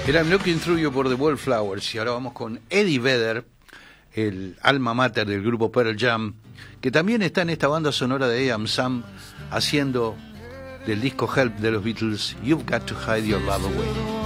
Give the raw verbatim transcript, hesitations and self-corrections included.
Era I'm Looking Through You por The Wallflowers, y ahora vamos con Eddie Vedder, el alma mater del grupo Pearl Jam, que también está en esta banda sonora de A M Sam, haciendo del disco Help de los Beatles You've Got to Hide Your Love Away.